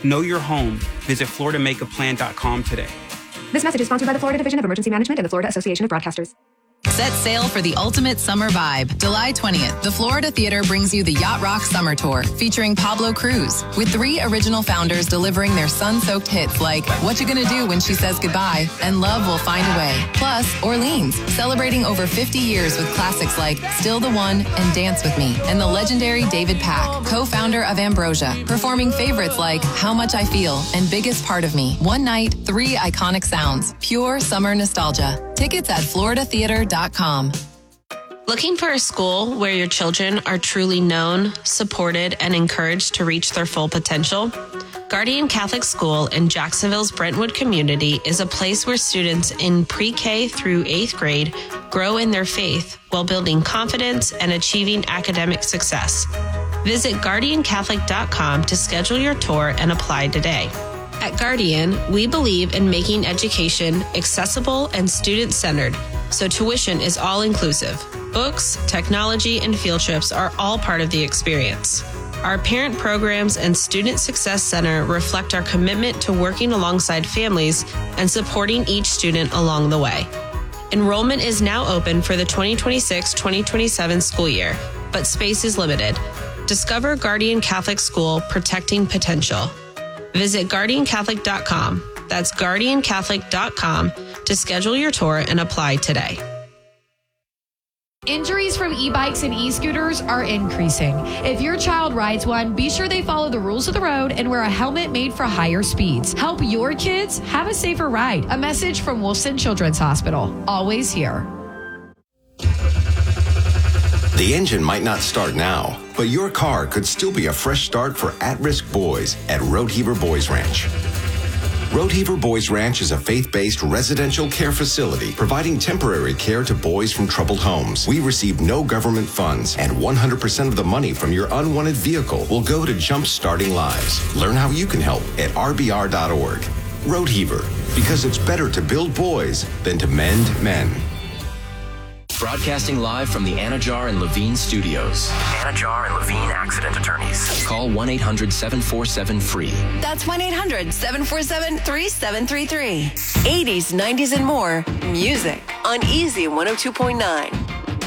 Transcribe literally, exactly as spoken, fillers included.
Know your home. Visit Florida Make A Plan dot com today. This message is sponsored by the Florida Division of Emergency Management and the Florida Association of Broadcasters. Set sail for the ultimate summer vibe. July twentieth, the Florida Theater brings you the Yacht Rock Summer Tour, featuring Pablo Cruz, with three original founders delivering their sun-soaked hits like What You Gonna Do When She Says Goodbye and Love Will Find a Way. Plus, Orleans, celebrating over fifty years with classics like Still the One and Dance With Me, and the legendary David Pack, co-founder of Ambrosia, performing favorites like How Much I Feel and Biggest Part of Me. One night, three iconic sounds, pure summer nostalgia. Tickets at florida theater dot com. Looking for a school where your children are truly known, supported, and encouraged to reach their full potential? Guardian Catholic School in Jacksonville's Brentwood community is a place where students in pre-K through eighth grade grow in their faith while building confidence and achieving academic success. Visit guardian catholic dot com to schedule your tour and apply today. At Guardian, we believe in making education accessible and student-centered, so tuition is all-inclusive. Books, technology, and field trips are all part of the experience. Our parent programs and Student Success Center reflect our commitment to working alongside families and supporting each student along the way. Enrollment is now open for the twenty twenty-six twenty twenty-seven school year, but space is limited. Discover Guardian Catholic School, Protecting Potential. Visit guardian catholic dot com. That's guardian catholic dot com to schedule your tour and apply today. Injuries from e-bikes and e-scooters are increasing. If your child rides one, be sure they follow the rules of the road and wear a helmet made for higher speeds. Help your kids have a safer ride. A message from Wolfson Children's Hospital. Always here. The engine might not start now, but your car could still be a fresh start for at-risk boys at Roadheaver Boys Ranch. Roadheaver Boys Ranch is a faith-based residential care facility providing temporary care to boys from troubled homes. We receive no government funds, and one hundred percent of the money from your unwanted vehicle will go to jump-starting lives. Learn how you can help at r b r dot org. Roadheaver, because it's better to build boys than to mend men. Broadcasting live from the Anajar and Levine studios. Anajar and Levine Accident Attorneys. Call one eight hundred seven four seven free. That's one eight hundred seven four seven three seven three three. eighties, nineties, and more music on Easy one oh two point nine.